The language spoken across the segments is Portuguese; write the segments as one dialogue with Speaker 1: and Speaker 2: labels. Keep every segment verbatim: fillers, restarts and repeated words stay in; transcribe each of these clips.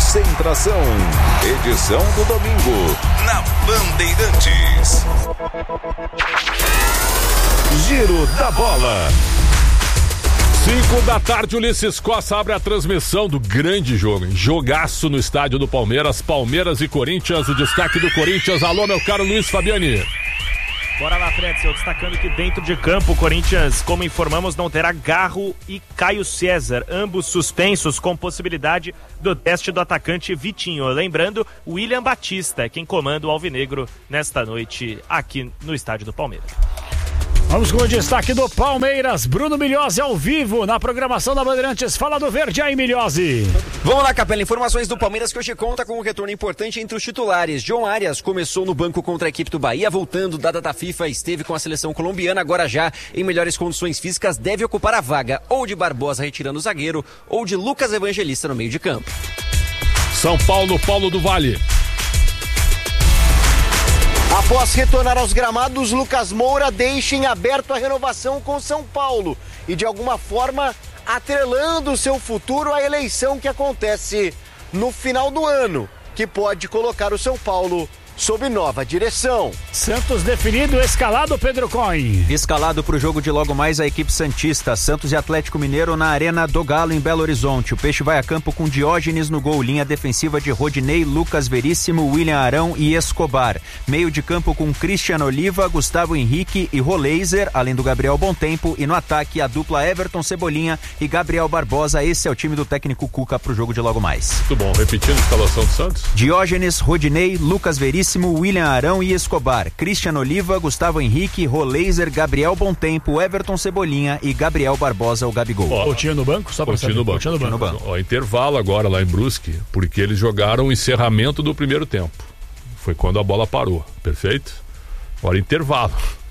Speaker 1: Concentração, edição do domingo, na Bandeirantes. Giro da Bola.
Speaker 2: Cinco da tarde, Ulisses Costa abre a transmissão do grande jogo, hein? Jogaço no estádio do Palmeiras, Palmeiras e Corinthians, o destaque do Corinthians. Alô, meu caro Luiz Fabiani.
Speaker 3: Bora lá, Fred, eu destacando que dentro de campo o Corinthians, como informamos, não terá Garro e Caio César, ambos suspensos com possibilidade do teste do atacante Vitinho. Lembrando, William Batista é quem comanda o Alvinegro nesta noite aqui no estádio do Palmeiras.
Speaker 4: Vamos com o destaque do Palmeiras, Bruno Milhozzi ao vivo na programação da Bandeirantes. Fala do verde aí, Milhozzi.
Speaker 5: Vamos lá, Capela, informações do Palmeiras que hoje conta com um retorno importante entre os titulares. John Arias começou no banco contra a equipe do Bahia, voltando da data FIFA, esteve com a seleção colombiana, agora já em melhores condições físicas, deve ocupar a vaga ou de Barbosa retirando o zagueiro ou de Lucas Evangelista no meio de campo.
Speaker 2: São Paulo, Paulo do Vale.
Speaker 6: Após retornar aos gramados, Lucas Moura deixa em aberto a renovação com São Paulo e de alguma forma atrelando o seu futuro à eleição que acontece no final do ano, que pode colocar o São Paulo sob nova direção.
Speaker 4: Santos definido, escalado, Pedro Coin.
Speaker 7: Escalado para o jogo de logo mais a equipe santista, Santos e Atlético Mineiro na Arena do Galo em Belo Horizonte. O Peixe vai a campo com Diógenes no gol, linha defensiva de Rodinei, Lucas Veríssimo, William Arão e Escobar. Meio de campo com Christian Oliva, Gustavo Henrique e Roleiser, além do Gabriel Bontempo, e no ataque a dupla Everton Cebolinha e Gabriel Barbosa. Esse é o time do técnico Cuca para o jogo de logo mais.
Speaker 2: Muito bom, repetindo a escalação do Santos.
Speaker 7: Diógenes, Rodinei, Lucas Veríssimo, William Arão e Escobar, Christian Oliva, Gustavo Henrique, Roleiser, Gabriel Bontempo, Everton Cebolinha e Gabriel Barbosa, o Gabigol.
Speaker 4: Ó, Coutinho no banco? Só pra
Speaker 2: Coutinho no banco.
Speaker 4: Coutinho no banco.
Speaker 2: Ó, intervalo agora lá em Brusque, porque eles jogaram o encerramento do primeiro tempo. Foi quando a bola parou, perfeito? Agora intervalo.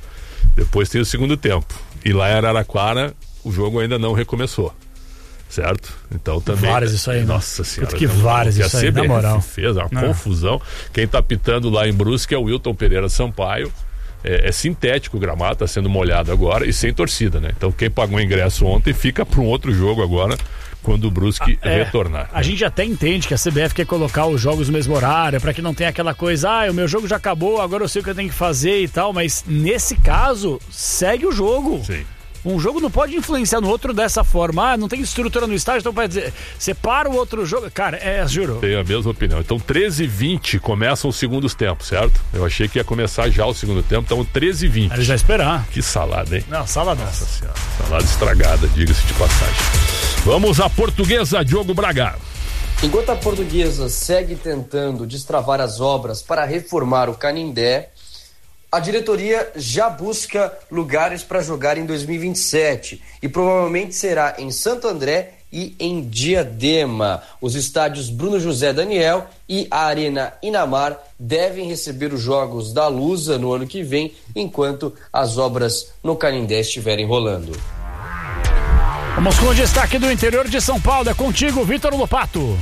Speaker 2: Depois tem o segundo tempo. E lá em Araraquara, o jogo ainda não recomeçou. Certo? Então também.
Speaker 4: Várias isso aí,
Speaker 2: Nossa senhora.
Speaker 4: Puta que várias isso aí, na moral.
Speaker 2: Fez uma não. confusão. Quem tá pitando lá em Brusque é o Wilton Pereira Sampaio. É, é sintético o gramado, tá sendo molhado agora e sem torcida, né? Então quem pagou o ingresso ontem fica para um outro jogo agora, quando o Brusque ah, é, retornar.
Speaker 4: A gente até entende que a C B F quer colocar os jogos no mesmo horário, para que não tenha aquela coisa, ah, o meu jogo já acabou, agora eu sei o que eu tenho que fazer e tal, mas nesse caso, segue o jogo.
Speaker 2: Sim.
Speaker 4: Um jogo não pode influenciar no outro dessa forma. Ah, não tem estrutura no estádio, então vai dizer, separa o outro jogo. Cara, é, juro.
Speaker 2: Tenho a mesma opinião. Então, treze e vinte começam os segundos tempos, certo? Eu achei que ia começar já o segundo tempo, então treze e vinte.
Speaker 4: Ele já esperar.
Speaker 2: Que salada, hein?
Speaker 4: Não, salada.
Speaker 2: Nossa senhora. Salada estragada, diga-se de passagem. Vamos à Portuguesa, Diogo Braga.
Speaker 8: Enquanto a Portuguesa segue tentando destravar as obras para reformar o Canindé, a diretoria já busca lugares para jogar em dois mil e vinte e sete e provavelmente será em Santo André e em Diadema. Os estádios Bruno José Daniel e a Arena Inamar devem receber os jogos da Lusa no ano que vem, enquanto as obras no Canindé estiverem rolando.
Speaker 4: Vamos com o destaque do interior de São Paulo. É contigo, Vitor Lopato.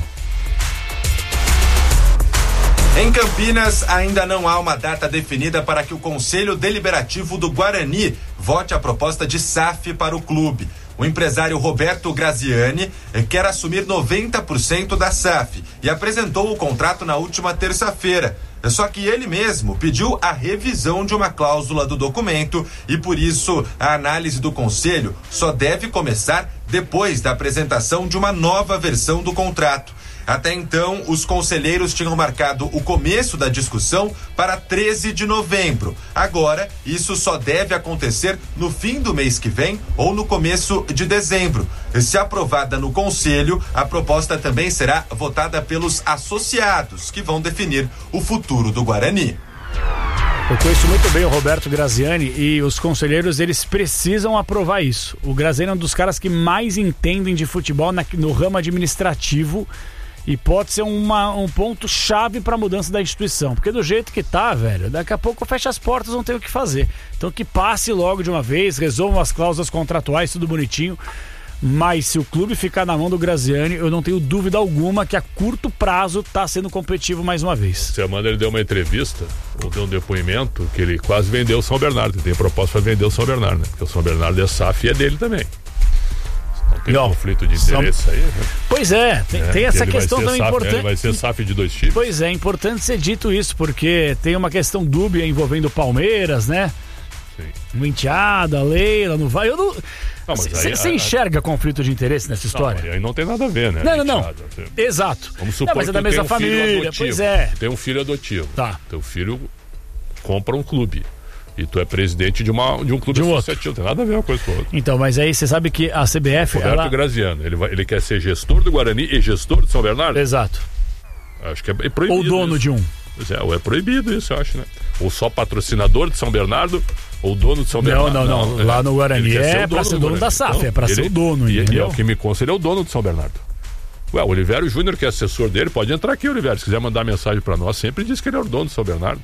Speaker 9: Em Campinas, ainda não há uma data definida para que o Conselho Deliberativo do Guarani vote a proposta de S A F para o clube. O empresário Roberto Graziani quer assumir noventa por cento da S A F e apresentou o contrato na última terça-feira. Só que ele mesmo pediu a revisão de uma cláusula do documento e, por isso, a análise do Conselho só deve começar depois da apresentação de uma nova versão do contrato. Até então, os conselheiros tinham marcado o começo da discussão para treze de novembro. Agora, isso só deve acontecer no fim do mês que vem ou no começo de dezembro. Se aprovada no conselho, a proposta também será votada pelos associados, que vão definir o futuro do Guarani.
Speaker 4: Eu conheço muito bem o Roberto Graziani e os conselheiros, eles precisam aprovar isso. O Graziani é um dos caras que mais entendem de futebol na, no ramo administrativo. E pode ser uma, um ponto-chave para a mudança da instituição. Porque do jeito que tá, velho, daqui a pouco fecha as portas, não tem o que fazer. Então que passe logo de uma vez, resolvam as cláusulas contratuais, tudo bonitinho. Mas se o clube ficar na mão do Graziani, eu não tenho dúvida alguma que a curto prazo tá sendo competitivo mais uma vez.
Speaker 2: Semana ele deu uma entrevista, ou deu um depoimento, que ele quase vendeu o São Bernardo. Ele tem proposta para vender o São Bernardo, né? Porque o São Bernardo é S A F e é dele também. tem
Speaker 4: Não,
Speaker 2: conflito de interesse
Speaker 4: são...
Speaker 2: aí, né?
Speaker 4: Pois é, tem,
Speaker 2: é,
Speaker 4: tem essa
Speaker 2: ele
Speaker 4: questão
Speaker 2: vai ser
Speaker 4: tão
Speaker 2: S A F,
Speaker 4: importante.
Speaker 2: Ele vai ser S A F de dois times.
Speaker 4: Pois é, é importante ser dito isso, porque tem uma questão dúbia envolvendo o Palmeiras, né? No Enteada, Leila, no vai. Eu não. Você enxerga conflito de interesse nessa história?
Speaker 2: Não, aí não tem nada a ver, né?
Speaker 4: Não, não, não.
Speaker 2: Enteada,
Speaker 4: Exato.
Speaker 2: Vamos supor
Speaker 4: não, mas é da
Speaker 2: que
Speaker 4: mesma
Speaker 2: um
Speaker 4: família. Pois é.
Speaker 2: Tem um filho adotivo.
Speaker 4: Tá.
Speaker 2: Teu filho compra um clube. E tu é presidente de, uma, de um clube
Speaker 4: de um
Speaker 2: associativo. Não tem nada a ver uma coisa com a outra.
Speaker 4: Então, mas aí você sabe que a C B F.
Speaker 2: Roberto
Speaker 4: ela...
Speaker 2: Graziano, ele, vai, ele quer ser gestor do Guarani e gestor de São Bernardo?
Speaker 4: Exato.
Speaker 2: Acho que é proibido.
Speaker 4: Ou dono
Speaker 2: isso.
Speaker 4: de um.
Speaker 2: Pois é, ou é proibido isso, eu acho, né? Ou só patrocinador de São Bernardo, ou dono de São
Speaker 4: não,
Speaker 2: Bernardo.
Speaker 4: Não, não, não. Lá no Guarani é pra ser dono da S A F, então, é pra ele, ser o dono.
Speaker 2: E,
Speaker 4: e
Speaker 2: é o que me consta, ele é o dono de São Bernardo. Ué, o Olivério Júnior, que é assessor dele, pode entrar aqui, Olivério, se quiser mandar mensagem pra nós, sempre diz que ele é o dono de São Bernardo.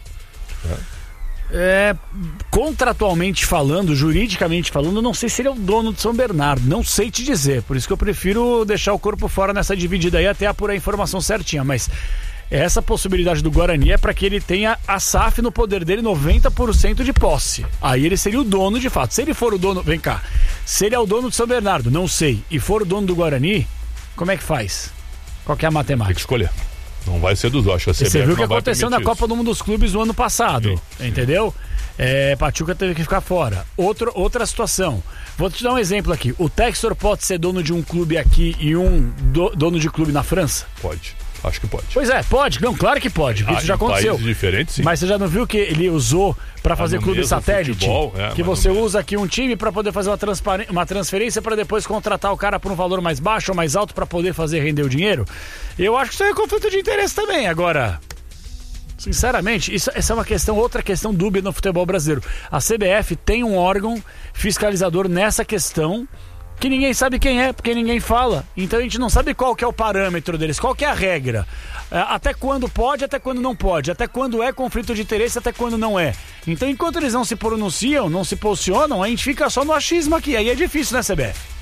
Speaker 2: É.
Speaker 4: É, contratualmente falando, juridicamente falando, não sei se ele é o dono de São Bernardo, não sei te dizer, por isso que eu prefiro deixar o corpo fora nessa dividida aí até apurar a informação certinha, mas essa possibilidade do Guarani é para que ele tenha a S A F no poder dele noventa por cento de posse, aí ele seria o dono de fato. Se ele for o dono, vem cá, se ele é o dono de São Bernardo, não sei, e for o dono do Guarani, como é que faz? Qual que é a matemática?
Speaker 2: Tem que escolher. Não vai ser dos dois.
Speaker 4: Você viu o que aconteceu na Copa do Mundo dos Clubes no ano passado, sim, entendeu? É, Pachuca teve que ficar fora. Outro, outra situação. Vou te dar um exemplo aqui. O Textor pode ser dono de um clube aqui e um do, dono de clube na França?
Speaker 2: Pode. Acho que pode.
Speaker 4: Pois é, pode. Não, claro que pode. Ah, isso já aconteceu.
Speaker 2: Diferentes, sim.
Speaker 4: Mas você já não viu que ele usou para fazer ah, clube satélite?
Speaker 2: Futebol, é,
Speaker 4: que você usa aqui um time para poder fazer uma, uma transferência para depois contratar o cara por um valor mais baixo ou mais alto para poder fazer render o dinheiro? Eu acho que isso é conflito de interesse também. Agora, sinceramente, isso, essa é uma questão, outra questão dúbia no futebol brasileiro. A C B F tem um órgão fiscalizador nessa questão que ninguém sabe quem é, porque ninguém fala. Então a gente não sabe qual que é o parâmetro deles, qual que é a regra. Até quando pode, até quando não pode. Até quando é conflito de interesse, até quando não é. Então enquanto eles não se pronunciam, não se posicionam, a gente fica só no achismo aqui. Aí é difícil, né, C B F?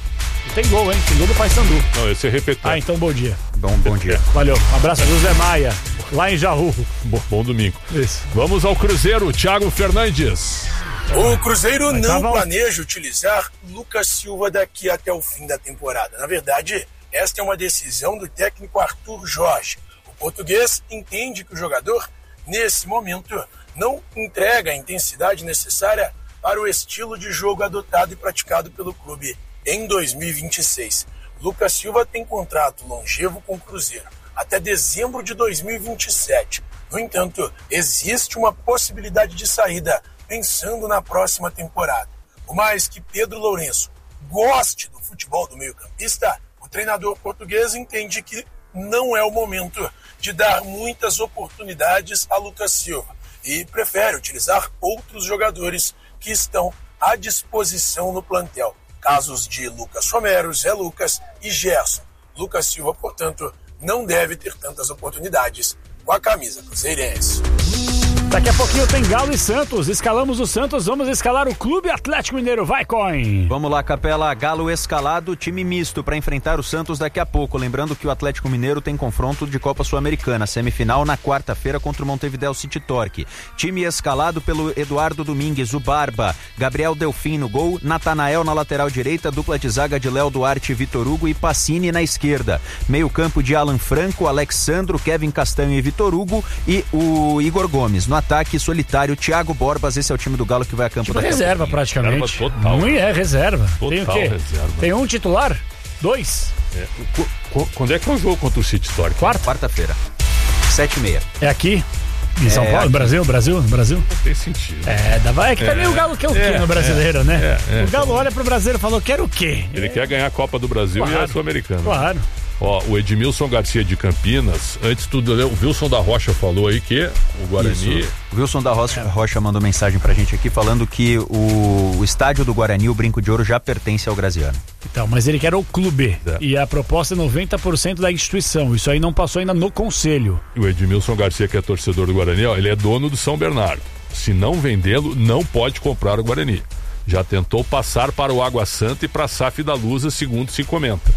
Speaker 4: E tem gol, hein? Tem gol do Paysandu.
Speaker 2: Não, esse é repetido.
Speaker 4: Ah, então bom dia.
Speaker 7: Bom, bom dia.
Speaker 4: Valeu. Um abraço, José Maia, lá em Jaú.
Speaker 2: Bom, bom domingo.
Speaker 4: Isso.
Speaker 2: Vamos ao Cruzeiro, Thiago Fernandes.
Speaker 10: O Cruzeiro não planeja utilizar Lucas Silva daqui até o fim da temporada. Na verdade, esta é uma decisão do técnico Arthur Jorge. O português entende que o jogador, nesse momento, não entrega a intensidade necessária para o estilo de jogo adotado e praticado pelo clube em dois mil e vinte e seis. Lucas Silva tem contrato longevo com o Cruzeiro até dezembro de dois mil e vinte e sete. No entanto, existe uma possibilidade de saída pensando na próxima temporada. Por mais que Pedro Lourenço goste do futebol do meio-campista, o treinador português entende que não é o momento de dar muitas oportunidades a Lucas Silva e prefere utilizar outros jogadores que estão à disposição no plantel. Casos de Lucas Romero, Zé Lucas e Gerson. Lucas Silva, portanto, não deve ter tantas oportunidades com a camisa cruzeirense.
Speaker 4: Daqui a pouquinho tem Galo e Santos. Escalamos o Santos, vamos escalar o Clube Atlético Mineiro. Vai, Coin!
Speaker 7: Vamos lá, Capela. Galo escalado, time misto para enfrentar o Santos daqui a pouco. Lembrando que o Atlético Mineiro tem confronto de Copa Sul-Americana, semifinal na quarta-feira contra o Montevideo City Torque. Time escalado pelo Eduardo Domingues, o Barba, Gabriel Delfim no gol, Natanael na lateral direita, dupla de zaga de Léo Duarte, Vitor Hugo e Pacini na esquerda. Meio campo de Alan Franco, Alexandro, Kevin Castanho e Vitor Hugo e o Igor Gomes. No ataque solitário, Thiago Borbas, esse é o time do Galo que vai a campo
Speaker 4: tipo
Speaker 7: da
Speaker 4: reserva
Speaker 7: campo.
Speaker 4: praticamente.
Speaker 2: Reserva total.
Speaker 4: Muito é reserva.
Speaker 2: Total
Speaker 4: Tem o quê?
Speaker 2: Reserva.
Speaker 4: Tem um titular? Dois?
Speaker 2: É. Quando é que é o jogo contra o City Torque?
Speaker 7: Quarta? Quarta-feira. Sete e meia.
Speaker 4: É aqui? Em São
Speaker 7: é
Speaker 4: Paulo?
Speaker 7: Aqui.
Speaker 4: Brasil? Brasil? Brasil?
Speaker 2: Não tem sentido.
Speaker 4: É, dá, é que também é, o Galo quer o quê é, no brasileiro,
Speaker 2: é,
Speaker 4: né?
Speaker 2: É, é,
Speaker 4: o Galo
Speaker 2: então,
Speaker 4: olha pro brasileiro e falou, quero o quê?
Speaker 2: Ele
Speaker 4: é.
Speaker 2: quer ganhar a Copa do Brasil
Speaker 4: claro,
Speaker 2: e a Sul-Americana.
Speaker 4: Claro.
Speaker 2: Ó, o Edmilson Garcia de Campinas, antes tudo, o Wilson da Rocha falou aí que o Guarani...
Speaker 7: Isso. O Wilson da Rocha, Rocha mandou mensagem pra gente aqui falando que o, o estádio do Guarani, o Brinco de Ouro, já pertence ao Graziano.
Speaker 4: Então, mas ele quer o clube.
Speaker 2: É.
Speaker 4: E a proposta é noventa por cento da instituição. Isso aí não passou ainda no conselho.
Speaker 2: E o Edmilson Garcia, que é torcedor do Guarani, ó, ele é dono do São Bernardo. Se não vendê-lo, não pode comprar o Guarani. Já tentou passar para o Água Santa e para a S A F da Lusa, segundo se comenta.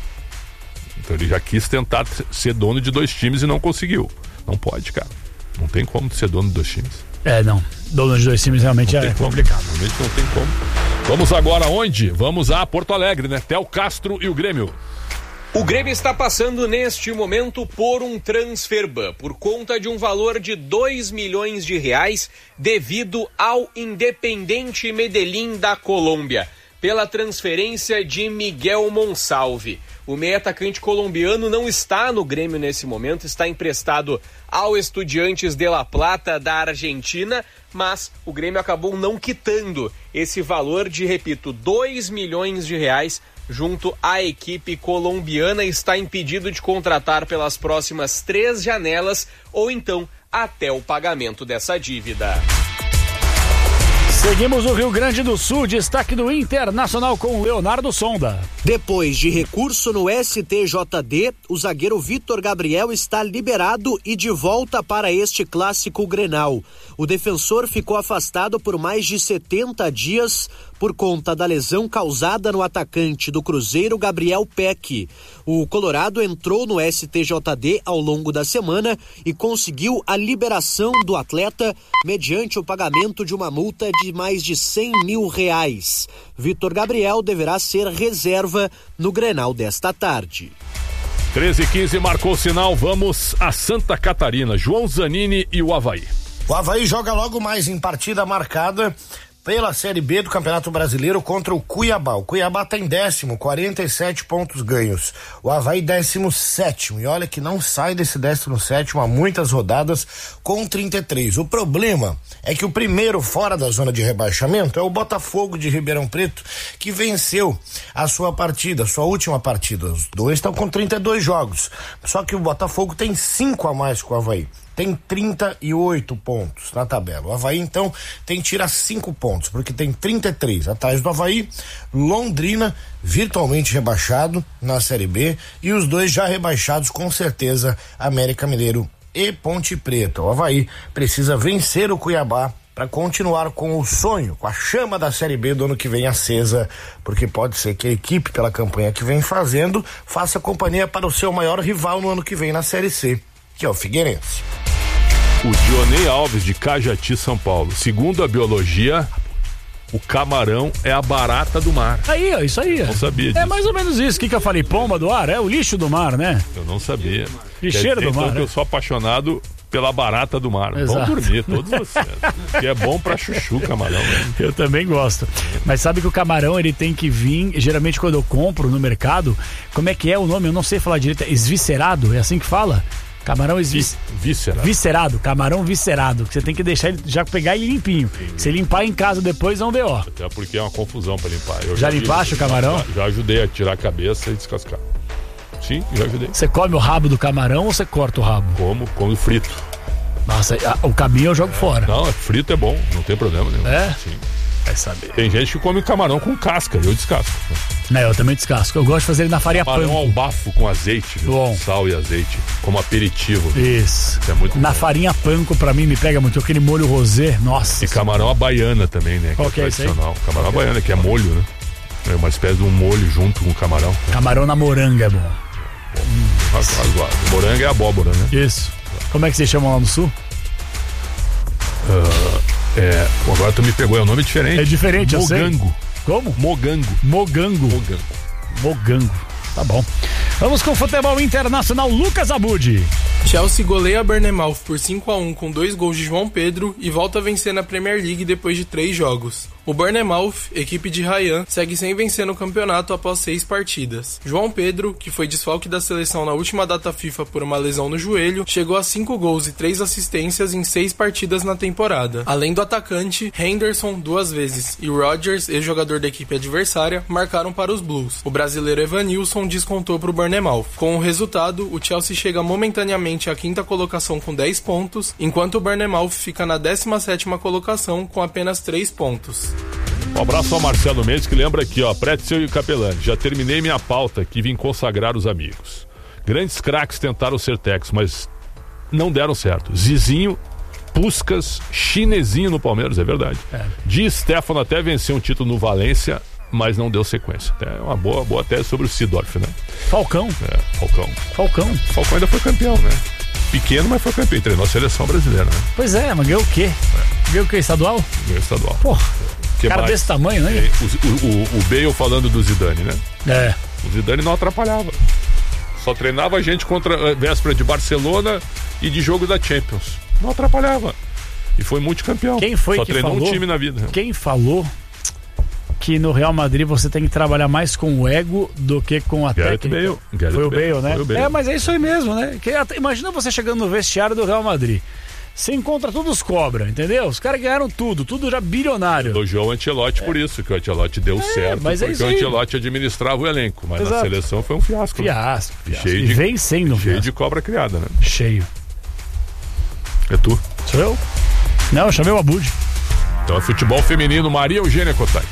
Speaker 2: Então ele já quis tentar ser dono de dois times e não conseguiu. Não pode, cara. Não tem como ser dono de dois times.
Speaker 4: É, não. Dono de dois times realmente é
Speaker 2: como.
Speaker 4: complicado.
Speaker 2: Realmente não tem como. Vamos agora aonde? Vamos a Porto Alegre, né? Theo Castro e o Grêmio.
Speaker 11: O Grêmio está passando neste momento por um transferban, por conta de um valor de dois milhões de reais devido ao Independiente Medellín da Colômbia, pela transferência de Miguel Monsalve. O meio atacante colombiano não está no Grêmio nesse momento, está emprestado ao Estudiantes de La Plata da Argentina, mas o Grêmio acabou não quitando esse valor de, repito, dois milhões de reais junto à equipe colombiana. Está impedido de contratar pelas próximas três janelas ou então até o pagamento dessa dívida.
Speaker 4: Seguimos o Rio Grande do Sul, destaque do Internacional com Leonardo Sonda.
Speaker 12: Depois de recurso no S T J D, o zagueiro Vitor Gabriel está liberado e de volta para este clássico Grenal. O defensor ficou afastado por mais de setenta dias por conta da lesão causada no atacante do Cruzeiro, Gabriel Peck. O Colorado entrou no S T J D ao longo da semana e conseguiu a liberação do atleta mediante o pagamento de uma multa de mais de cem mil reais. Vitor Gabriel deverá ser reserva no Grenal desta tarde.
Speaker 2: treze e quinze marcou o sinal, vamos a Santa Catarina. João Zanini e o Avaí.
Speaker 13: O Avaí joga logo mais em partida marcada pela Série B do Campeonato Brasileiro contra o Cuiabá. O Cuiabá tem décimo, quarenta e sete pontos ganhos. O Avaí décimo sétimo. E olha que não sai desse décimo sétimo há muitas rodadas com trinta e três. O problema é que o primeiro fora da zona de rebaixamento é o Botafogo de Ribeirão Preto, que venceu a sua partida, a sua última partida. Os dois estão com trinta e dois jogos. Só que o Botafogo tem cinco a mais que o Avaí. Tem trinta e oito pontos na tabela. O Avaí, então, tem que tirar cinco pontos, porque tem trinta e três. Atrás do Avaí, Londrina, virtualmente rebaixado na Série B, e os dois já rebaixados, com certeza, América Mineiro e Ponte Preta. O Avaí precisa vencer o Cuiabá para continuar com o sonho, com a chama da Série B do ano que vem acesa, porque pode ser que a equipe, pela campanha que vem fazendo, faça companhia para o seu maior rival no ano que vem na Série C, que é o Figueirense.
Speaker 2: O Dionei Alves, de Cajati, São Paulo. Segundo a biologia, o camarão é a barata do mar.
Speaker 4: Aí, ó, isso aí.
Speaker 2: Não sabia disso.
Speaker 4: É mais ou menos isso. O que, que eu falei? Pomba do ar? É o lixo do mar, né?
Speaker 2: Eu não sabia.
Speaker 4: Lixeira do mar.
Speaker 2: Então, que eu sou apaixonado pela barata do mar. Exato. Vão dormir, todos vocês. Que é bom pra chuchu, camarão. Né?
Speaker 4: Eu também gosto. Mas sabe que o camarão, ele tem que vir, geralmente quando eu compro no mercado, como é que é o nome? Eu não sei falar direito. É esviscerado? É assim que fala? Camarão esvis...
Speaker 2: viscerado.
Speaker 4: viscerado, camarão viscerado, que você tem que deixar ele, já pegar ele limpinho. Sim. Se limpar em casa depois, não deu, ó.
Speaker 2: Até porque é uma confusão pra limpar. Eu
Speaker 4: já, já limpaste o camarão?
Speaker 2: Já, já ajudei a tirar a cabeça e descascar. Sim, já ajudei.
Speaker 4: Você come o rabo do camarão ou você corta o rabo?
Speaker 2: Como, como frito.
Speaker 4: Nossa, a, o caminho eu jogo
Speaker 2: é,
Speaker 4: fora.
Speaker 2: Não, frito é bom, não tem problema nenhum.
Speaker 4: É?
Speaker 2: Sim.
Speaker 4: Vai saber.
Speaker 2: Tem gente que come camarão com casca, eu descasco.
Speaker 4: Não, eu também descasco. Eu gosto de fazer ele na farinha panko.
Speaker 2: Camarão ao bafo com azeite, viu? Sal e azeite, como aperitivo.
Speaker 4: Viu? Isso. Isso é muito na bom. Farinha panko, pra mim, me pega muito. Aquele molho rosé, nossa.
Speaker 2: E camarão à baiana também, né?
Speaker 4: Qual que é, que é
Speaker 2: tradicional. Isso aí? Camarão à baiana, que é molho, né? É uma espécie de um molho junto com o camarão.
Speaker 4: Camarão na moranga é bom.
Speaker 2: bom. Hum, moranga é abóbora, né?
Speaker 4: Isso. Como é que vocês chamam lá no sul?
Speaker 2: Uh... É, agora tu me pegou, é um nome diferente.
Speaker 4: É diferente, eu sei.
Speaker 2: Mogango.
Speaker 4: Como?
Speaker 2: Mogango.
Speaker 4: Mogango.
Speaker 2: Mogango.
Speaker 4: Mogango. Tá bom. Vamos com o futebol internacional, Lucas Abud.
Speaker 14: Chelsea goleia Bournemouth por cinco a um com dois gols de João Pedro e volta a vencer na Premier League depois de três jogos. O Bournemouth, equipe de Ryan, segue sem vencer no campeonato após seis partidas. João Pedro, que foi desfalque da seleção na última data FIFA por uma lesão no joelho, chegou a cinco gols e três assistências em seis partidas na temporada. Além do atacante, Henderson duas vezes e Rodgers, ex-jogador da equipe adversária, marcaram para os Blues. O brasileiro Evanilson descontou para o Bournemouth. Com o resultado, o Chelsea chega momentaneamente à quinta colocação com dez pontos, enquanto o Bournemouth fica na décima sétima colocação com apenas três pontos.
Speaker 2: Um abraço ao Marcelo Mendes, que lembra aqui, ó, Pretzel e Capelani. Já terminei minha pauta aqui, vim consagrar os amigos. Grandes craques tentaram ser técnicos, mas não deram certo. Zizinho, Puskas, Chinesinho no Palmeiras, é verdade. É. Di Stefano até venceu um título no Valência, mas não deu sequência. É uma boa, boa tese sobre o Sidorf, né?
Speaker 4: Falcão.
Speaker 2: É, Falcão.
Speaker 4: Falcão.
Speaker 2: Falcão ainda foi campeão, né? Pequeno, mas foi campeão. Treinou a seleção brasileira, né?
Speaker 4: Pois é, mas ganhou o quê? É. Ganhou o quê? Estadual?
Speaker 2: Ganhou estadual.
Speaker 4: Porra.
Speaker 2: Que
Speaker 4: cara
Speaker 2: mais?
Speaker 4: desse tamanho, né?
Speaker 2: O, o, o Bale falando do Zidane, né?
Speaker 4: É.
Speaker 2: O Zidane não atrapalhava. Só treinava a gente contra a véspera de Barcelona e de jogo da Champions. Não atrapalhava. E foi multicampeão.
Speaker 4: Quem foi
Speaker 2: Só
Speaker 4: que
Speaker 2: treinou
Speaker 4: falou?
Speaker 2: um time na vida.
Speaker 4: Quem falou que no Real Madrid você tem que trabalhar mais com o ego do que com a
Speaker 2: Gareth
Speaker 4: técnica?
Speaker 2: Bale. Gareth
Speaker 4: Foi o
Speaker 2: Bale,
Speaker 4: Bale, né?
Speaker 2: foi o Bale.
Speaker 4: É, mas é isso aí mesmo, né? Que, imagina você chegando no vestiário do Real Madrid. Você encontra todos os cobra, entendeu? Os caras ganharam tudo, tudo já bilionário.
Speaker 2: Elogiou o Ancelotti é. por isso, que o Ancelotti deu é, certo,
Speaker 4: mas
Speaker 2: porque
Speaker 4: é
Speaker 2: o Ancelotti administrava o elenco, mas
Speaker 4: Exato.
Speaker 2: na seleção foi um fiasco.
Speaker 4: Fiasco,
Speaker 2: né?
Speaker 4: fiasco.
Speaker 2: Cheio
Speaker 4: E
Speaker 2: de,
Speaker 4: vem sendo um
Speaker 2: cheio
Speaker 4: fiasco.
Speaker 2: de cobra criada, né?
Speaker 4: Cheio.
Speaker 2: É tu?
Speaker 4: Sou eu? Não, eu chamei o Abud.
Speaker 2: Então é futebol feminino, Maria Eugênia Cotati.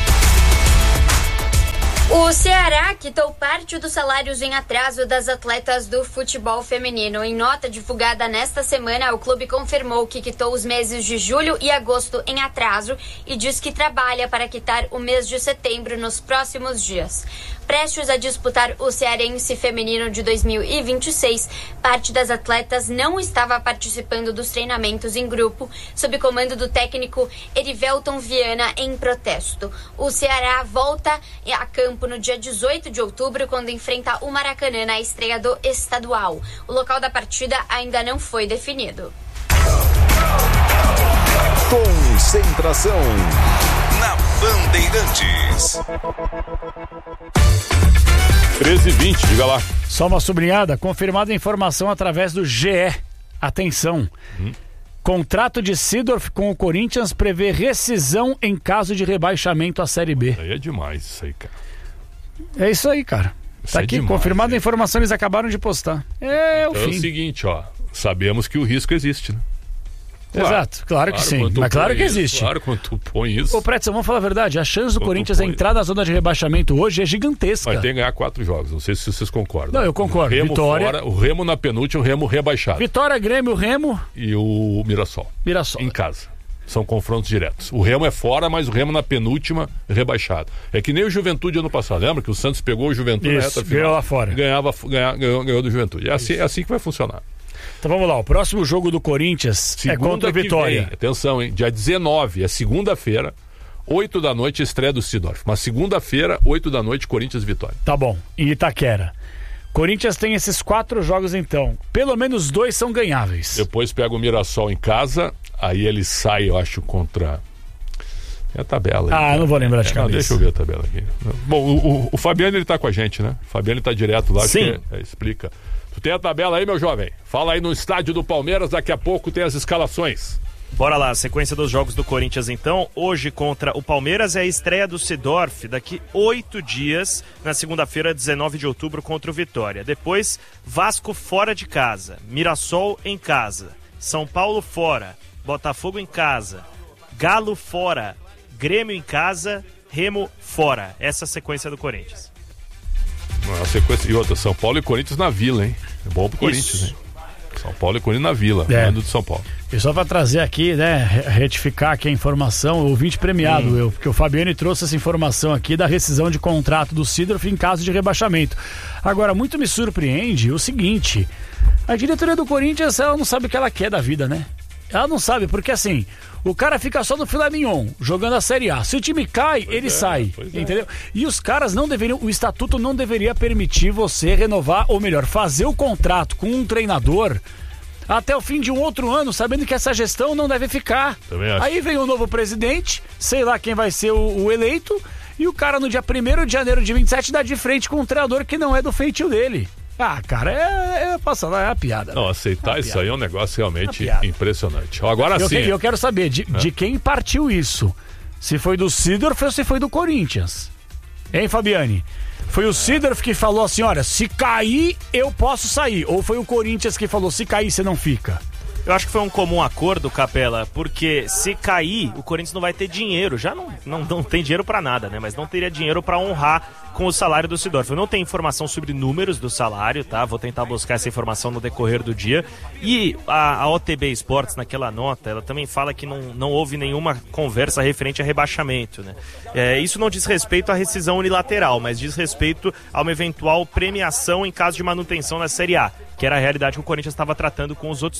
Speaker 15: O Ceará quitou parte dos salários em atraso das atletas do futebol feminino. Em nota divulgada nesta semana, o clube confirmou que quitou os meses de julho e agosto em atraso e diz que trabalha para quitar o mês de setembro nos próximos dias. Prestes a disputar o Cearense Feminino de dois mil e vinte e seis, parte das atletas não estava participando dos treinamentos em grupo, sob comando do técnico Erivelton Viana, em protesto. O Ceará volta a campo no dia dezoito de outubro, quando enfrenta o Maracanã na estreia do estadual. O local da partida ainda não foi definido.
Speaker 1: Concentração na Bandeirantes.
Speaker 2: treze e vinte, diga lá.
Speaker 4: Só uma sublinhada, confirmada a informação através do G E. Atenção. Hum. Contrato de Seedorf com o Corinthians prevê rescisão em caso de rebaixamento à Série B.
Speaker 2: Aí é demais isso aí, cara.
Speaker 4: É isso aí, cara.
Speaker 2: Isso
Speaker 4: tá
Speaker 2: é
Speaker 4: aqui,
Speaker 2: demais,
Speaker 4: confirmada
Speaker 2: é.
Speaker 4: a informação, eles acabaram de postar. É o
Speaker 2: então
Speaker 4: fim.
Speaker 2: É o seguinte, ó. Sabemos que o risco existe, né?
Speaker 4: Claro, Exato, claro que
Speaker 2: claro
Speaker 4: sim. Mas claro que
Speaker 2: isso,
Speaker 4: existe.
Speaker 2: Claro, quando tu põe isso.
Speaker 4: Ô, Pretzel, vamos falar a verdade. A chance do
Speaker 2: quando
Speaker 4: Corinthians entrar na zona de rebaixamento hoje é gigantesca.
Speaker 2: Vai ter que ganhar quatro jogos. Não sei se vocês concordam.
Speaker 4: Não, eu concordo.
Speaker 2: O Remo
Speaker 4: Vitória.
Speaker 2: Fora, o Remo na penúltima, o Remo rebaixado.
Speaker 4: Vitória, Grêmio, Remo.
Speaker 2: E o Mirassol.
Speaker 4: Mirassol.
Speaker 2: Em casa. São confrontos diretos. O Remo é fora, mas o Remo na penúltima, rebaixado. É que nem o Juventude ano passado. Lembra que o Santos pegou o Juventude
Speaker 4: Isso,
Speaker 2: na reta final?
Speaker 4: ganhou lá fora.
Speaker 2: Ganhava, ganha, ganhou, ganhou do Juventude. É assim, é assim que vai funcionar.
Speaker 4: Então vamos lá, o próximo jogo do Corinthians segunda é contra o Vitória.
Speaker 2: Vem, atenção, hein? Dia dezenove, é segunda-feira, oito da noite, estreia do Seedorf. Mas segunda-feira, oito da noite, Corinthians Vitória.
Speaker 4: Tá bom, em Itaquera. Corinthians tem esses quatro jogos então. Pelo menos dois são ganháveis.
Speaker 2: Depois pega o Mirassol em casa, aí ele sai, eu acho, contra... É a tabela.
Speaker 4: Ah,
Speaker 2: aí,
Speaker 4: não vou lembrar de
Speaker 2: é,
Speaker 4: cabeça.
Speaker 2: Não, deixa eu ver a tabela aqui. Bom, o, o, o Fabiano, ele tá com a gente, né? O Fabiano tá direto lá.
Speaker 3: Sim.
Speaker 2: Que, é, explica. Tu tem a tabela aí, meu jovem? Fala aí no estádio do Palmeiras, daqui a pouco tem as escalações.
Speaker 3: Bora lá, sequência dos jogos do Corinthians então. Hoje contra o Palmeiras é a estreia do Seedorf, daqui oito dias, na segunda-feira, dezenove de outubro, contra o Vitória. Depois, Vasco fora de casa, Mirassol em casa, São Paulo fora, Botafogo em casa, Galo fora, Grêmio em casa, Remo fora. Essa é a sequência do Corinthians.
Speaker 2: Uma sequência, e outra, São Paulo e Corinthians na Vila, hein? É bom pro Corinthians,
Speaker 3: Isso.
Speaker 2: hein? São Paulo e Corinthians na Vila,
Speaker 4: É.
Speaker 2: mando de São Paulo.
Speaker 4: E só para trazer aqui, né, retificar aqui a informação, o ouvinte premiado,
Speaker 2: Hum.
Speaker 4: eu, porque o Fabiano trouxe essa informação aqui da rescisão de contrato do Seedorf em caso de rebaixamento. Agora, muito me surpreende o seguinte, a diretoria do Corinthians, ela não sabe o que ela quer da vida, né? Ela não sabe, porque assim, o cara fica só no filé mignon, jogando a Série A. Se o time cai, pois ele é, sai, entendeu? É. E os caras não deveriam, o estatuto não deveria permitir você renovar, ou melhor, fazer o contrato com um treinador até o fim de um outro ano, sabendo que essa gestão não deve ficar.
Speaker 2: Também acho.
Speaker 4: Aí vem o novo presidente, sei lá quem vai ser o, o eleito, e o cara no dia primeiro de janeiro de vinte e sete dá de frente com um treinador que não é do feitio dele. Ah, cara, é, é, passa lá, é a piada.
Speaker 2: Não, aceitar
Speaker 4: é
Speaker 2: isso
Speaker 4: piada.
Speaker 2: aí é um negócio realmente
Speaker 4: É
Speaker 2: impressionante. Agora
Speaker 4: eu
Speaker 2: sim.
Speaker 4: Que, eu quero saber de, é. de quem partiu isso. Se foi do Seedorf ou se foi do Corinthians. Hein, Fabiane? Foi o Seedorf que falou assim, olha, se cair, eu posso sair. Ou foi o Corinthians que falou, se cair, você não fica?
Speaker 3: Eu acho que foi um comum acordo, Capela, porque se cair, o Corinthians não vai ter dinheiro. Já não, não, não tem dinheiro pra nada, né? Mas não teria dinheiro pra honrar com o salário do Seedorf. Eu não tenho informação sobre números do salário, tá? Vou tentar buscar essa informação no decorrer do dia. E a, a O T B Esportes, naquela nota, ela também fala que não, não houve nenhuma conversa referente a rebaixamento, né? É, isso não diz respeito à rescisão unilateral, mas diz respeito a uma eventual premiação em caso de manutenção na Série A, que era a realidade que o Corinthians estava tratando com os outros técnicos.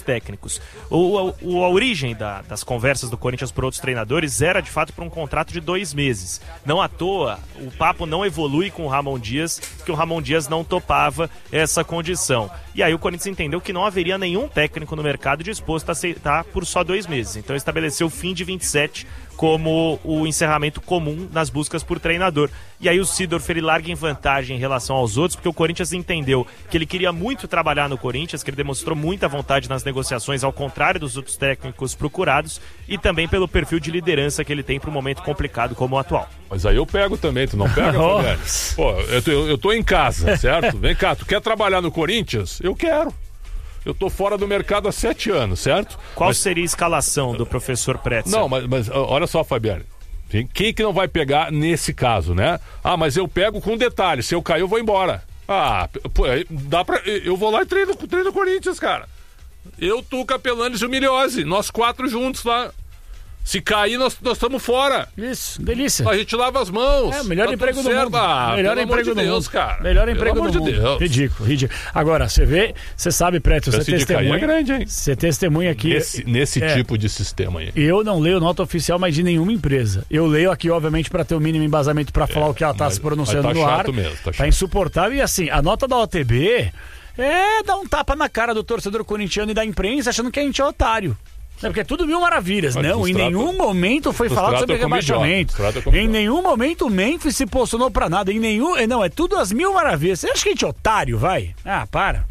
Speaker 3: técnicos. O, o, a origem da, das conversas do Corinthians por outros treinadores era, de fato, para um contrato de dois meses. Não à toa, o papo não evolui com o Ramon Dias, porque o Ramon Dias não topava essa condição. E aí o Corinthians entendeu que não haveria nenhum técnico no mercado disposto a aceitar por só dois meses. Então estabeleceu o fim de vinte e sete como o encerramento comum nas buscas por treinador. E aí o Seedorf, ele larga em vantagem em relação aos outros, porque o Corinthians entendeu que ele queria muito trabalhar no Corinthians, que ele demonstrou muita vontade nas negociações, ao contrário dos outros técnicos procurados, e também pelo perfil de liderança que ele tem para um momento complicado como o atual.
Speaker 2: Mas aí eu pego também, tu não pega, Fabiano? Pô, eu tô, eu tô em casa, certo? Vem cá, tu quer trabalhar no Corinthians? Eu quero. Eu tô fora do mercado há sete anos, certo?
Speaker 3: Qual
Speaker 2: mas...
Speaker 3: seria a escalação do professor Pretzel?
Speaker 2: Não, mas, mas olha só, Fabiano. Quem que não vai pegar nesse caso, né? Ah, mas eu pego com detalhe. Se eu cair, eu vou embora. Ah, pô, dá pra... Eu vou lá e treino, treino Corinthians, cara. Eu, tu, Capelanes e o Miliose. Nós quatro juntos lá. Se cair, nós estamos fora.
Speaker 4: Isso, delícia.
Speaker 2: A gente lava as mãos.
Speaker 4: É, o melhor
Speaker 2: tá
Speaker 4: emprego do
Speaker 2: certo.
Speaker 4: mundo.
Speaker 2: Ah,
Speaker 4: melhor
Speaker 2: pelo
Speaker 4: emprego
Speaker 2: amor de
Speaker 4: do
Speaker 2: Deus,
Speaker 4: mundo.
Speaker 2: cara.
Speaker 4: Melhor
Speaker 2: Pelo
Speaker 4: emprego
Speaker 2: amor
Speaker 4: do
Speaker 2: de
Speaker 4: mundo.
Speaker 2: Deus.
Speaker 4: Ridículo, ridículo. Agora, você vê, você sabe, Preto, você testemunha.
Speaker 2: É grande, hein?
Speaker 4: Você testemunha aqui.
Speaker 2: Nesse, nesse
Speaker 4: é,
Speaker 2: tipo de sistema aí.
Speaker 4: Eu não leio nota oficial, mas de nenhuma empresa. Eu leio aqui, obviamente, para ter o mínimo embasamento para falar é, o que ela está se pronunciando
Speaker 2: tá
Speaker 4: no ar.
Speaker 2: Mesmo, tá,
Speaker 4: tá insuportável. E assim, a nota da O T B é dar um tapa na cara do torcedor corintiano e da imprensa, achando que a gente é otário. É porque é tudo mil maravilhas. Mas não, em trata, nenhum momento foi falado sobre rebaixamento. Em nenhum momento o Memphis se posicionou pra nada. Em nenhum. Não, é tudo as mil maravilhas. Você acha que a gente é otário, vai? Ah, para.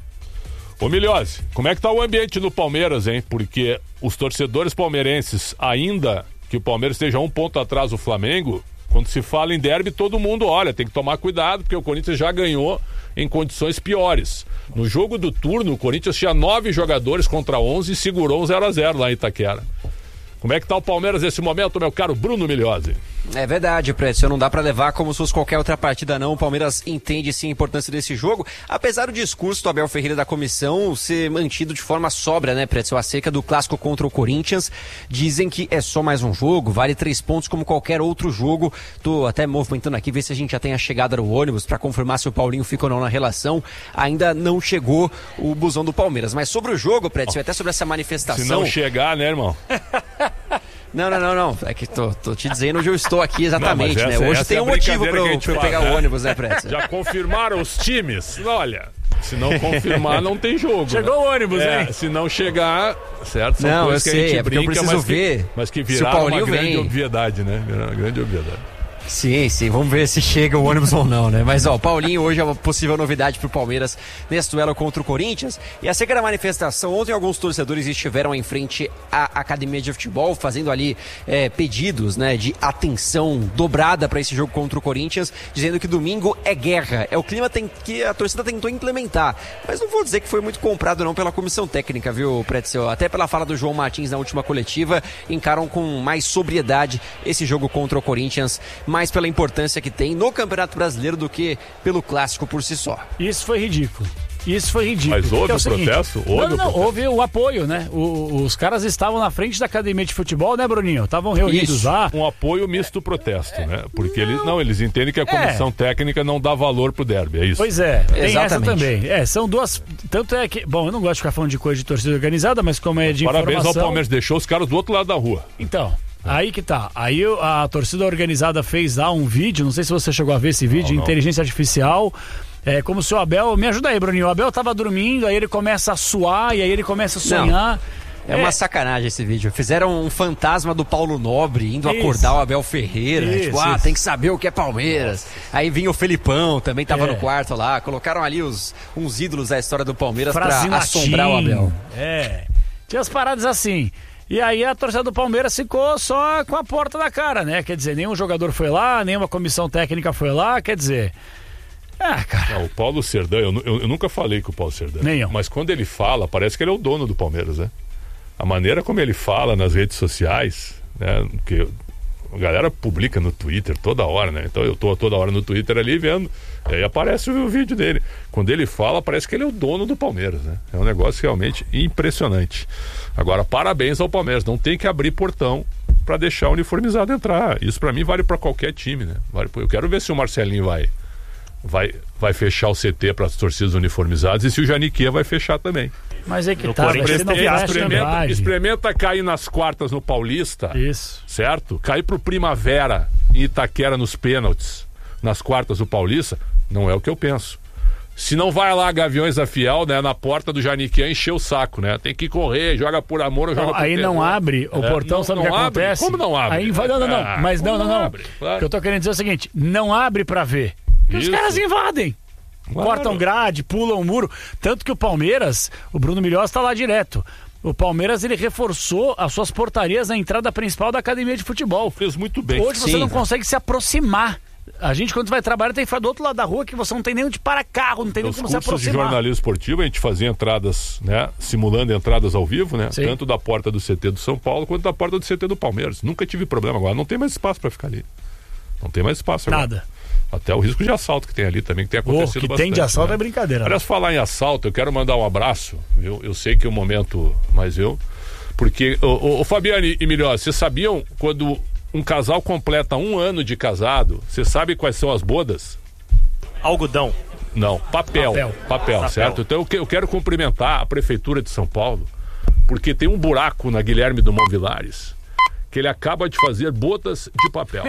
Speaker 2: Ô Miliose, como é que tá o ambiente no Palmeiras, hein? Porque os torcedores palmeirenses, ainda que o Palmeiras esteja um ponto atrás do Flamengo, quando se fala em derby, todo mundo olha, tem que tomar cuidado, porque o Corinthians já ganhou em condições piores. No jogo do turno, o Corinthians tinha nove jogadores contra onze e segurou um zero a zero lá em Itaquera. Como é que tá o Palmeiras nesse momento, meu caro Bruno Miliose?
Speaker 5: É verdade, Prédio. Não dá pra levar como se fosse qualquer outra partida, não. O Palmeiras entende sim a importância desse jogo, apesar do discurso do Abel Ferreira da comissão ser mantido de forma sóbria, né, Prédio? Acerca do clássico contra o Corinthians. Dizem que é só mais um jogo, vale três pontos como qualquer outro jogo. Tô até movimentando aqui, ver se a gente já tem a chegada do ônibus pra confirmar se o Paulinho fica ou não na relação. Ainda não chegou o busão do Palmeiras. Mas sobre o jogo, Prédio, até sobre essa manifestação...
Speaker 2: Se não chegar, né, irmão?
Speaker 5: Não, não, não, não. É que tô, tô te dizendo onde eu estou aqui exatamente,
Speaker 2: não, essa,
Speaker 5: né? Hoje
Speaker 2: essa
Speaker 5: tem um
Speaker 2: é
Speaker 5: motivo pra eu, pra eu
Speaker 2: faz,
Speaker 5: pegar
Speaker 2: né?
Speaker 5: o ônibus, né, Prédio?
Speaker 2: Já confirmaram os times? Olha, se não confirmar, não tem jogo.
Speaker 4: Chegou
Speaker 2: né?
Speaker 4: o ônibus,
Speaker 2: é,
Speaker 4: hein?
Speaker 2: Se não chegar, certo? São
Speaker 5: não,
Speaker 2: coisas
Speaker 5: eu
Speaker 2: que
Speaker 5: sei,
Speaker 2: a gente
Speaker 5: é porque
Speaker 2: brinca,
Speaker 5: eu preciso
Speaker 2: mas
Speaker 5: ver
Speaker 2: que, mas que
Speaker 5: se o
Speaker 2: viraram
Speaker 5: Paulinho
Speaker 2: uma grande
Speaker 5: vem.
Speaker 2: obviedade, né? Viraram uma grande obviedade.
Speaker 5: Sim, sim, vamos ver se chega o ônibus ou não, né? Mas, ó, o Paulinho hoje é uma possível novidade pro Palmeiras nesse duelo contra o Corinthians. E acerca da manifestação, ontem alguns torcedores estiveram em frente à academia de futebol, fazendo ali é, pedidos, né, de atenção dobrada para esse jogo contra o Corinthians, dizendo que domingo é guerra. É o clima tem, que a torcida tentou implementar. Mas não vou dizer que foi muito comprado não pela comissão técnica, viu, Pretzel? Até pela fala do João Martins na última coletiva, encaram com mais sobriedade esse jogo contra o Corinthians, mais pela importância que tem no Campeonato Brasileiro do que pelo clássico por si só.
Speaker 4: Isso foi ridículo. Isso foi ridículo.
Speaker 2: Mas houve
Speaker 4: é
Speaker 2: o, o protesto?
Speaker 4: Houve não, não, não,
Speaker 2: protesto.
Speaker 4: houve o apoio, né? O, os caras estavam na frente da academia de futebol, né, Bruninho? Estavam reunidos
Speaker 2: Isso.
Speaker 4: lá.
Speaker 2: Um apoio misto protesto, é, né? Porque não. eles não, eles entendem que a comissão é. técnica não dá valor pro derby, é isso?
Speaker 4: Pois é, tem
Speaker 5: Exatamente.
Speaker 4: essa também. É, são duas. Tanto é que. Bom, eu não gosto de ficar falando de coisa de torcida organizada, mas como é de
Speaker 2: Parabéns
Speaker 4: informação...
Speaker 2: ao Palmeiras, deixou os caras do outro lado da rua.
Speaker 4: Então. Aí que tá. Aí a torcida organizada fez lá um vídeo, não sei se você chegou a ver esse vídeo,
Speaker 2: não, não.
Speaker 4: inteligência artificial. É como se o Abel. Me ajuda aí, Bruninho. O Abel tava dormindo, aí ele começa a suar, e aí ele começa a sonhar.
Speaker 5: Não, é, é uma sacanagem esse vídeo. Fizeram um fantasma do Paulo Nobre indo isso. acordar o Abel Ferreira. Isso, tipo, ah, isso. tem que saber o que é Palmeiras. Aí vinha o Felipão, também tava é. no quarto lá. Colocaram ali os, uns ídolos da história do Palmeiras Frase pra latim. assombrar o Abel.
Speaker 4: É. Tinha as paradas assim. E aí a torcida do Palmeiras ficou só com a porta da cara, né? Quer dizer, nenhum jogador foi lá, nenhuma comissão técnica foi lá, quer dizer... Ah, cara...
Speaker 2: Não, o Paulo Serdã, eu, eu, eu nunca falei com o Paulo Serdã.
Speaker 4: Nenhum.
Speaker 2: Mas quando ele fala, parece que ele é o dono do Palmeiras, né? A maneira como ele fala nas redes sociais, né? Que a galera publica no Twitter toda hora, né? Então eu tô toda hora no Twitter ali vendo, e aí aparece o vídeo dele. Quando ele fala, parece que ele é o dono do Palmeiras, né? É um negócio realmente impressionante. Agora, parabéns ao Palmeiras, não tem que abrir portão para deixar o uniformizado entrar. Isso para mim vale para qualquer time, né? Vale, eu quero ver se o Marcelinho vai vai, vai fechar o C T para as torcidas uniformizadas, e se o Janiquia vai fechar também.
Speaker 4: Mas é que
Speaker 2: No
Speaker 4: tá,
Speaker 2: Corinthians
Speaker 4: não
Speaker 2: experimenta,
Speaker 4: experimenta,
Speaker 2: experimenta cair nas quartas no Paulista.
Speaker 4: Isso.
Speaker 2: Certo? Cair pro Primavera em Itaquera nos pênaltis, nas quartas do Paulista, não é o que eu penso. Se não vai lá Gaviões da Fiel, né, na porta do Janiquian, encher o saco, né? Tem que correr, joga por amor ou joga
Speaker 4: não,
Speaker 2: por
Speaker 4: aí
Speaker 2: terror.
Speaker 4: não abre o
Speaker 2: É,
Speaker 4: portão,
Speaker 2: não,
Speaker 4: sabe o
Speaker 2: não
Speaker 4: que
Speaker 2: abre?
Speaker 4: acontece?
Speaker 2: Como não abre?
Speaker 4: Aí vai, não, não, não.
Speaker 2: Ah,
Speaker 4: Mas não, não, não.
Speaker 2: abre? Claro.
Speaker 4: O que eu tô querendo dizer é o seguinte: não abre pra ver. Porque os
Speaker 2: Isso.
Speaker 4: caras invadem.
Speaker 2: Claro.
Speaker 4: Cortam grade, pulam o muro. Tanto que o Palmeiras, o Bruno Milhós tá lá direto. O Palmeiras, ele reforçou as suas portarias na entrada principal da academia de futebol.
Speaker 2: Fez muito bem.
Speaker 4: Hoje você
Speaker 2: Sim.
Speaker 4: não consegue se aproximar. A gente, quando vai trabalhar, tem que ficar do outro lado da rua, que você não tem nem onde parar carro, não tem nem
Speaker 2: Nos
Speaker 4: como se
Speaker 2: cursos de
Speaker 4: aproximar.
Speaker 2: jornalismo esportivo, a gente fazia entradas, né? Simulando entradas ao vivo, né?
Speaker 4: Sim.
Speaker 2: Tanto da porta do C T do São Paulo quanto da porta do C T do Palmeiras. Nunca tive problema agora. Não tem mais espaço para ficar ali. Não tem mais espaço agora.
Speaker 4: Nada.
Speaker 2: Até o risco de assalto que tem ali também, que tem acontecido
Speaker 4: Oh, que
Speaker 2: bastante.
Speaker 4: tem de assalto
Speaker 2: né?
Speaker 4: é brincadeira.
Speaker 2: Aliás, falar em assalto, eu quero mandar um abraço, viu? Eu sei que é um momento, mas eu... Porque, ô, ô, ô Fabiane e Milhós, vocês sabiam quando um casal completa um ano de casado, você sabe quais são as bodas?
Speaker 3: Algodão.
Speaker 2: Não, papel. Papel, papel certo? Então eu, que, eu quero cumprimentar a Prefeitura de São Paulo, porque tem um buraco na Guilherme Dumont Vilares, que ele acaba de fazer bodas de papel.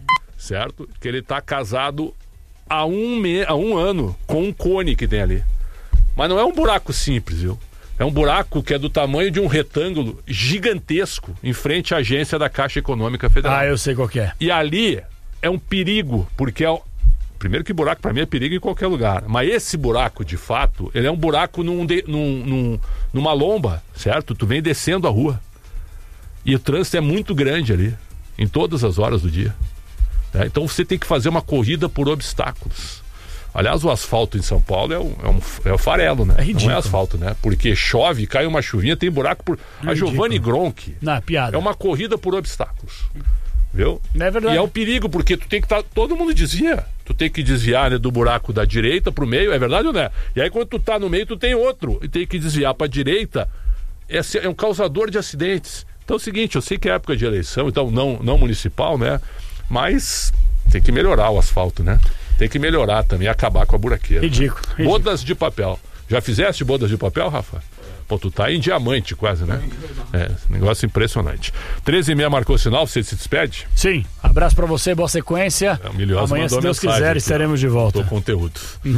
Speaker 2: Certo? Que ele está casado há um, me... há um ano com um cone que tem ali. Mas não é um buraco simples, viu? É um buraco que é do tamanho de um retângulo gigantesco em frente à agência da Caixa Econômica Federal.
Speaker 4: Ah, eu sei qual que é.
Speaker 2: E ali é um perigo, porque é... Primeiro que buraco para mim é perigo em qualquer lugar. Mas esse buraco, de fato, ele é um buraco num de... num... Num... numa lomba, certo? Tu vem descendo a rua. E o trânsito é muito grande ali, em todas as horas do dia. É, então você tem que fazer uma corrida por obstáculos. Aliás, o asfalto em São Paulo é um, é um, é um farelo, né?
Speaker 4: É ridículo.
Speaker 2: Não é asfalto, né? Porque chove, cai uma chuvinha, tem buraco por...
Speaker 4: É
Speaker 2: a Giovanni Gronchi
Speaker 4: Não, piada.
Speaker 2: é uma corrida por obstáculos. Viu?
Speaker 4: Não é verdade.
Speaker 2: E é um perigo, porque tu tem que estar... Tá, todo mundo desvia. Tu tem que desviar, né, do buraco da direita pro meio, é verdade ou não é? E aí quando tu tá no meio, tu tem outro. E tem que desviar pra direita. É, é um causador de acidentes. Então é o seguinte, eu sei que é época de eleição, então não, não municipal, né? Mas tem que melhorar o asfalto, né? Tem que melhorar também, acabar com a buraqueira.
Speaker 4: Ridículo,
Speaker 2: Né?
Speaker 4: ridículo.
Speaker 2: Bodas de papel. Já fizeste bodas de papel, Rafa? Pô, tu tá em diamante quase, né? É, negócio impressionante. treze e meia marcou o sinal, você se despede?
Speaker 4: Sim, abraço pra você, boa sequência.
Speaker 2: É, o Milhões
Speaker 4: Amanhã, se
Speaker 2: mandou
Speaker 4: Deus
Speaker 2: mensagem
Speaker 4: quiser,
Speaker 2: aqui,
Speaker 4: estaremos de volta.
Speaker 2: Tô conteúdo.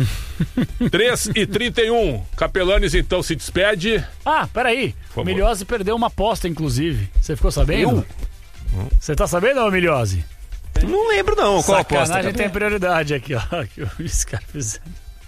Speaker 2: três e trinta e um. Capelanes então se despede.
Speaker 4: Ah, peraí.
Speaker 2: Por
Speaker 4: O
Speaker 2: favor.
Speaker 4: Milhose perdeu uma aposta, inclusive. Você ficou sabendo? Você tá sabendo, ô Milhose?
Speaker 7: Não lembro não, qual aposta?
Speaker 4: Sacanagem tem prioridade aqui, ó. Que os caras fizeram.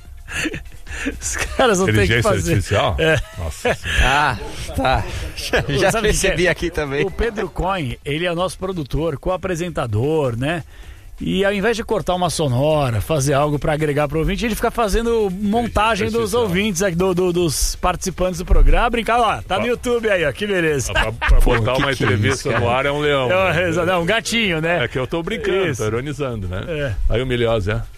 Speaker 4: Os caras não tem que
Speaker 2: Inteligência
Speaker 4: fazer.
Speaker 2: artificial?
Speaker 4: É.
Speaker 2: Nossa senhora.
Speaker 7: Ah, tá. Já, já
Speaker 4: Sabe o que
Speaker 7: percebi
Speaker 4: é?
Speaker 7: aqui também.
Speaker 4: O Pedro Coin, ele é o nosso produtor, co-apresentador, né? E ao invés de cortar uma sonora, fazer algo pra agregar pro ouvinte, ele fica fazendo montagem dos ouvintes, aqui, do, do- dos participantes do programa. Brincar lá, tá no YouTube aí, ó, que beleza.
Speaker 2: Pra, pra botar
Speaker 7: que
Speaker 2: uma
Speaker 7: que é
Speaker 2: entrevista
Speaker 7: isso,
Speaker 2: no ar é um leão.
Speaker 4: É,
Speaker 2: né?
Speaker 4: um- não, um gatinho, né?
Speaker 2: É que eu tô brincando,
Speaker 4: Isso.
Speaker 2: tô ironizando, né?
Speaker 4: É.
Speaker 2: Aí o Milhose, é.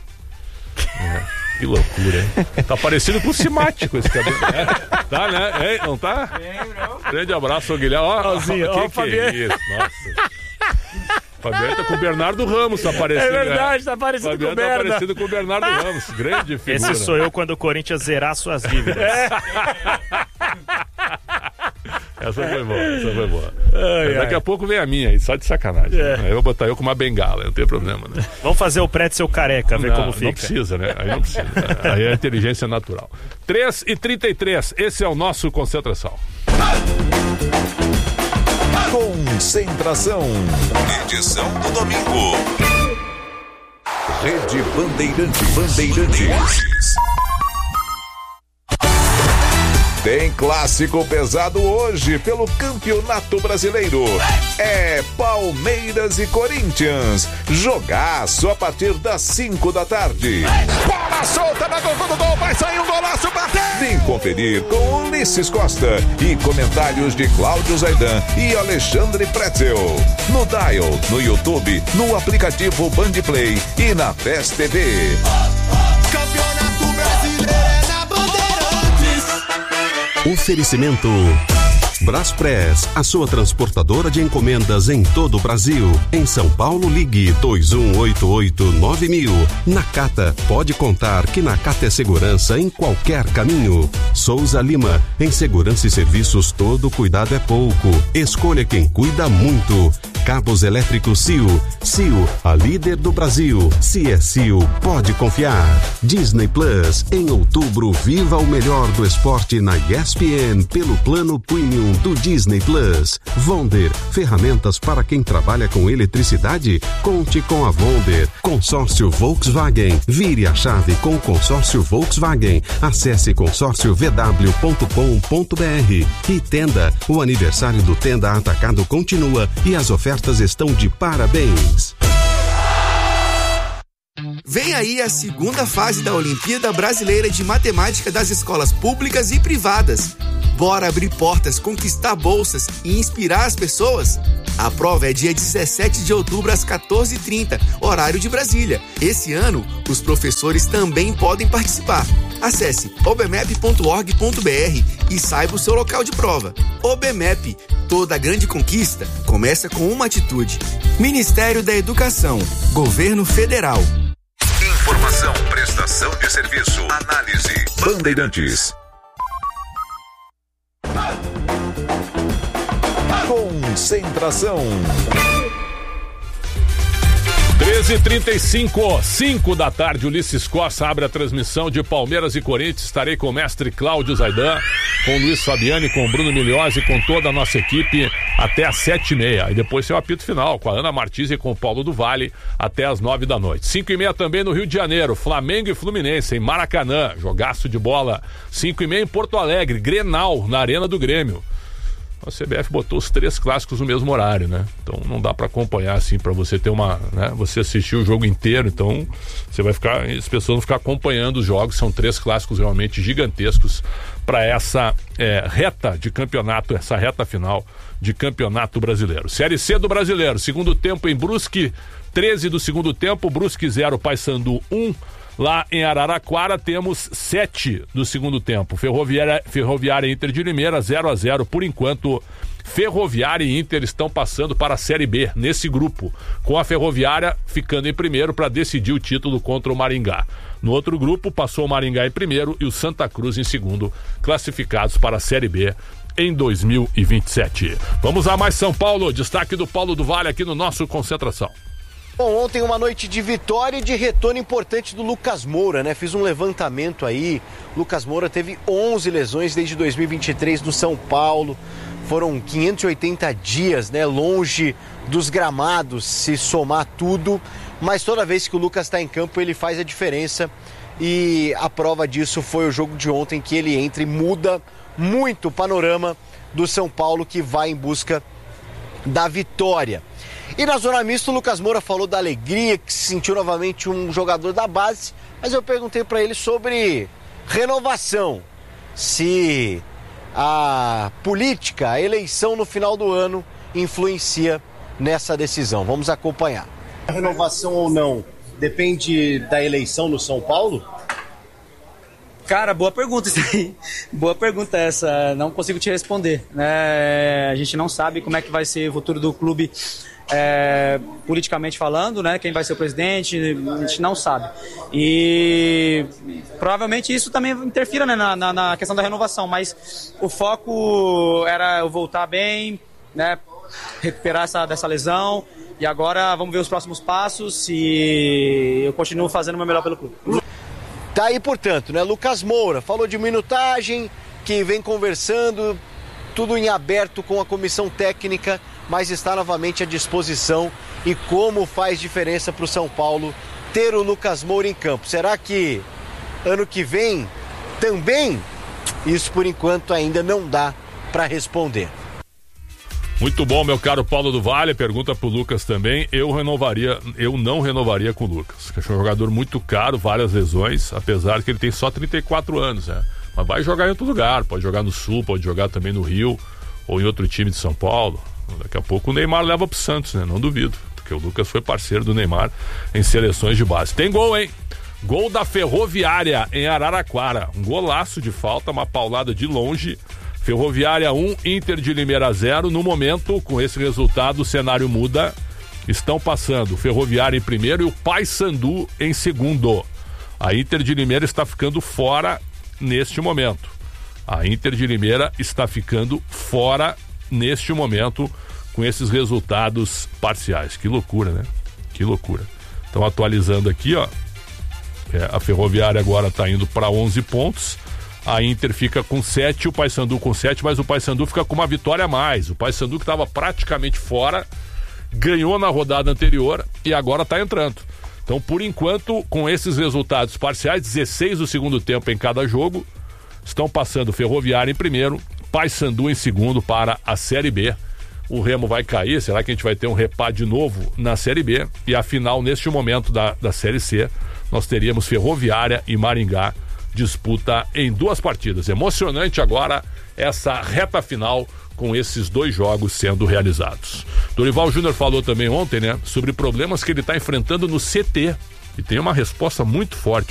Speaker 2: É. Que loucura, hein? Tá parecido com o Simático esse cabelo, né? Tá, né? Hein? Não tá? Grande abraço, Guilherme. Ó,
Speaker 4: Ózinho,
Speaker 2: que
Speaker 4: ó,
Speaker 2: que
Speaker 4: Fabiano.
Speaker 2: é isso? Nossa. Fabiano tá com o Bernardo Ramos, tá parecendo.
Speaker 4: É verdade,
Speaker 2: né?
Speaker 4: tá parecido
Speaker 2: Fabiano
Speaker 4: com o
Speaker 2: tá
Speaker 4: Berna.
Speaker 2: parecido com o Bernardo Ramos. Grande figura.
Speaker 3: Esse sou eu quando o Corinthians zerar suas dívidas.
Speaker 2: Essa foi boa, essa foi boa.
Speaker 4: Ai,
Speaker 2: Daqui
Speaker 4: ai.
Speaker 2: a pouco vem a minha aí, só de sacanagem.
Speaker 4: É.
Speaker 2: Aí eu vou botar eu com uma bengala, não tem problema, né?
Speaker 3: Vamos fazer o prédio careca, ver
Speaker 2: não,
Speaker 3: como fica.
Speaker 2: Não precisa, né? Aí não precisa. Aí é inteligência natural. três e trinta e três, esse é o nosso Concentração.
Speaker 1: Concentração. Edição do domingo. Rede Bandeirante Bandeirantes. Tem clássico pesado hoje pelo Campeonato Brasileiro. É Palmeiras e Corinthians. Jogaço a partir das cinco da tarde. Bola solta na gol do gol, vai sair um golaço, bateu! Vem conferir com Ulisses Costa e comentários de Cláudio Zaidan e Alexandre Pretzel. No Dial, no YouTube, no aplicativo Bandplay e na P E S T V.
Speaker 16: Oferecimento Braspress, a sua transportadora de encomendas em todo o Brasil. Em São Paulo, ligue dois um oito oito nove mil. Nakata, pode contar que Nakata é segurança em qualquer caminho. Souza Lima, em segurança e serviços todo cuidado é pouco. Escolha quem cuida muito. Cabos elétricos C I O. C I O, a líder do Brasil. Se é C I O, pode confiar. Disney Plus, em outubro, viva o melhor do esporte na E S P N pelo plano Premium do Disney Plus. Vonder, ferramentas para quem trabalha com eletricidade? Conte com a Vonder. Consórcio Volkswagen, vire a chave com o consórcio Volkswagen. Acesse consórcio v w ponto com ponto b r. E Tenda, o aniversário do Tenda Atacado continua e as ofertas estão de parabéns.
Speaker 17: Vem aí a segunda fase da Olimpíada Brasileira de Matemática das escolas públicas e privadas. Bora abrir portas, conquistar bolsas e inspirar as pessoas? A prova é dia dezessete de outubro às quatorze e trinta, horário de Brasília. Esse ano, os professores também podem participar. Acesse obmep ponto org ponto b r e saiba o seu local de prova. Obmep, toda grande conquista começa com uma atitude. Ministério da Educação, Governo Federal.
Speaker 1: Informação, prestação de serviço, análise. Bandeirantes. Concentração.
Speaker 2: treze e trinta e cinco, cinco da tarde, Ulisses Costa abre a transmissão de Palmeiras e Corinthians. Estarei com o mestre Cláudio Zaidan, com o Luiz Fabiani, com o Bruno Milhose, com toda a nossa equipe até às sete e meia. E depois tem o apito final com a Ana Martins e com o Paulo do Vale até às nove da noite. Cinco e meia também no Rio de Janeiro, Flamengo e Fluminense em Maracanã, jogaço de bola. Cinco e meia em Porto Alegre, Grenal na Arena do Grêmio. A C B F botou os três clássicos no mesmo horário, né? Então não dá pra acompanhar assim, pra você ter uma, né? Você assistir o jogo inteiro, então você vai ficar, as pessoas vão ficar acompanhando os jogos. São três clássicos realmente gigantescos para essa é, reta de campeonato, essa reta final de campeonato brasileiro. Série C do Brasileiro, segundo tempo em Brusque, treze do segundo tempo, Brusque zero, Paysandu um. Lá em Araraquara temos sete do segundo tempo. Ferroviária, Ferroviária e Inter de Limeira zero a zero. Por enquanto, Ferroviária e Inter estão passando para a Série B nesse grupo, com a Ferroviária ficando em primeiro para decidir o título contra o Maringá. No outro grupo, passou o Maringá em primeiro e o Santa Cruz em segundo, classificados para a Série B em dois mil e vinte e sete. Vamos a mais São Paulo, destaque do Paulo do Vale aqui no nosso Concentração.
Speaker 6: Bom, ontem uma noite de vitória e de retorno importante do Lucas Moura, né? Fiz um levantamento aí. Lucas Moura teve onze lesões desde dois mil e vinte e três no São Paulo. Foram quinhentos e oitenta dias, né? Longe dos gramados, se somar tudo. Mas toda vez que o Lucas está em campo, ele faz a diferença. E a prova disso foi o jogo de ontem, que ele entra e muda muito o panorama do São Paulo, que vai em busca da vitória. E na zona mista, o Lucas Moura falou da alegria, que se sentiu novamente um jogador da base, mas eu perguntei para ele sobre renovação, se a política, a eleição no final do ano influencia nessa decisão. Vamos acompanhar. A renovação ou não depende da eleição no São Paulo?
Speaker 18: Cara, boa pergunta isso aí. Boa pergunta essa, não consigo te responder, né? A gente não sabe como é que vai ser o futuro do clube, é, politicamente falando, né? Quem vai ser o presidente, a gente não sabe. E provavelmente isso também interfira, né, na, na, na questão da renovação, mas o foco era eu voltar bem, né? Recuperar essa, dessa lesão, e agora vamos ver os próximos passos e eu continuo fazendo o meu melhor pelo clube.
Speaker 6: Tá aí, portanto, né? Lucas Moura falou de minutagem, que vem conversando, tudo em aberto com a comissão técnica, mas está novamente à disposição. E como faz diferença para o São Paulo ter o Lucas Moura em campo? Será que ano que vem também? Isso por enquanto ainda não dá para responder.
Speaker 2: Muito bom, meu caro Paulo do Vale, pergunta pro Lucas também. Eu renovaria, eu não renovaria com o Lucas, que é um jogador muito caro, várias lesões, apesar que ele tem só trinta e quatro anos, né? Mas vai jogar em outro lugar, pode jogar no Sul, pode jogar também no Rio, ou em outro time de São Paulo. Daqui a pouco o Neymar leva pro Santos, né? Não duvido, porque o Lucas foi parceiro do Neymar em seleções de base. Tem gol, hein? Gol da Ferroviária em Araraquara, um golaço de falta, uma paulada de longe. Ferroviária um, Inter de Limeira zero. No momento, com esse resultado, o cenário muda. Estão passando o Ferroviária em primeiro e o Paysandu em segundo. A Inter de Limeira está ficando fora neste momento. A Inter de Limeira está ficando fora neste momento com esses resultados parciais. Que loucura, né? Que loucura. Estão atualizando aqui, ó. É, a Ferroviária agora está indo para onze pontos. A Inter fica com sete, o Paysandu com sete, mas o Paysandu fica com uma vitória a mais. O Paysandu, que estava praticamente fora, ganhou na rodada anterior e agora está entrando. Então, por enquanto, com esses resultados parciais, dezesseis do segundo tempo em cada jogo, estão passando Ferroviária em primeiro, Paysandu em segundo para a Série B. O Remo vai cair, será que a gente vai ter um repá de novo na Série B? E a final, neste momento da, da Série C, nós teríamos Ferroviária e Maringá, disputa em duas partidas. Emocionante agora essa reta final com esses dois jogos sendo realizados. Dorival Júnior falou também ontem, né, sobre problemas que ele está enfrentando no C T. E tem uma resposta muito forte